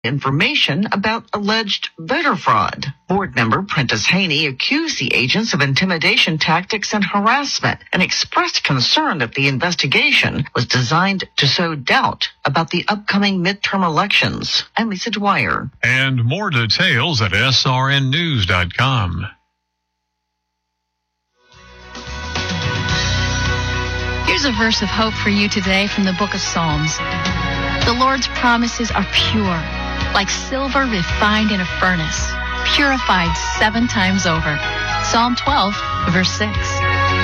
information about alleged voter fraud. Board member Prentice Haney accused the agents of intimidation tactics and harassment and expressed concern that the investigation was designed to sow doubt about the upcoming midterm elections. I'm Lisa Dwyer. And more details at srnnews.com. Here's a verse of hope for you today from the book of Psalms. The Lord's promises are pure, like silver refined in a furnace, purified 7 times over. Psalm 12, verse 6.